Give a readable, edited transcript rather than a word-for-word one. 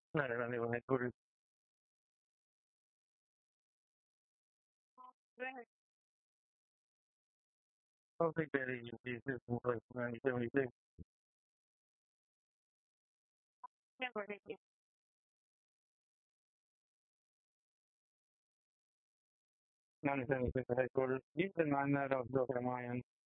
No, no, no, I couldn't. Perfect day is like 1976. 1976 high school. Even I'm not of Ramayana.